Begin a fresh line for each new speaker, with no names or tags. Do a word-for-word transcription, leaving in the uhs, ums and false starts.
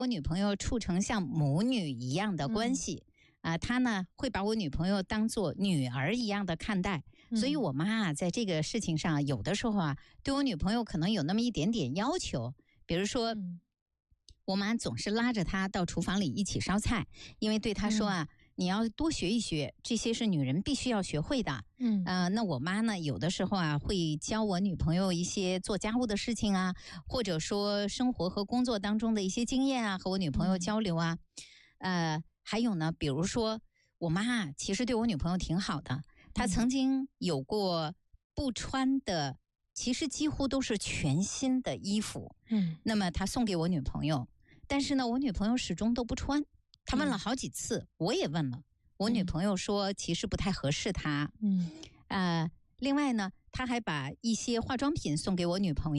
我女朋友处成像母女一样的关系。嗯啊、呃，他呢会把我女朋友当作女儿一样的看待，嗯、所以我妈啊在这个事情上，有的时候啊，对我女朋友可能有那么一点点要求，比如说，嗯、我妈总是拉着她到厨房里一起烧菜，因为对她说啊，嗯、你要多学一学，这些是女人必须要学会的。嗯，呃，那我妈呢，有的时候啊会教我女朋友一些做家务的事情啊，或者说生活和工作当中的一些经验啊，和我女朋友交流啊，嗯、呃。还有呢，比如说我妈其实对我女朋友挺好的，她曾经有过不穿的，其实几乎都是全新的衣服，嗯，那么她送给我女朋友，但是呢，我女朋友始终都不穿，她问了好几次，嗯、我也问了，我女朋友说其实不太合适她，嗯，呃，另外呢，她还把一些化妆品送给我女朋友。